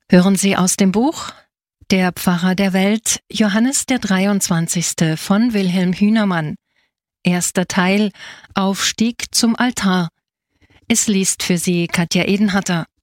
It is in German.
Hören Sie aus dem Buch Der Pfarrer der Welt, Johannes der 23. von Wilhelm Hünermann. Erster Teil, Aufstieg zum Altar. Es liest für Sie Katja Edenhatter.